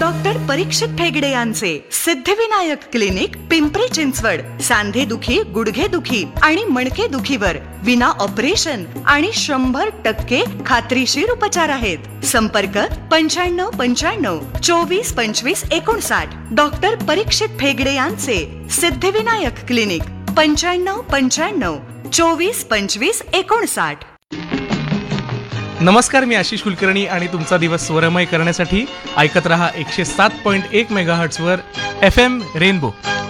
Doctor परीक्षित फेगडे यांचे Siddhivinayak clinic, Pimpri Chinchwad. सांधेदुखी, गुडघेदुखी आणि मणकेदुखीवर विना ऑपरेशन आणि 100% खात्रीशीर उपचार आहेत. संपर्क 9595 24 25 59. डॉक्टर परीक्षित फेगडे यांचे सिद्धिविनायक क्लिनिक, 9595 24 25 59. नमस्कार, मी आशिष कुलकर्णी आणि तुमचा दिवस स्वरमय करण्यासाठी ऐकत रहा 107.1 मेगाहर्ट्झवर FM रेनबो.